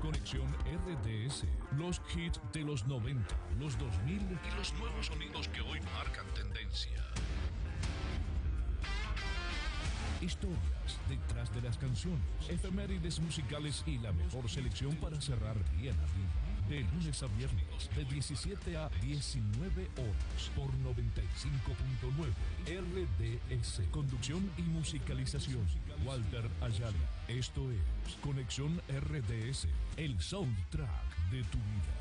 Conexión RDS. Los hits de los 90, los 2000 y los nuevos sonidos que hoy marcan tendencia. Historias detrás de las canciones, efemérides musicales y la mejor selección para cerrar bien arriba. De lunes a viernes, de 17 a 19 horas, por 95.9 RDS. Conducción y musicalización, Walter Ayala. Esto es Conexión RDS, el soundtrack de tu vida.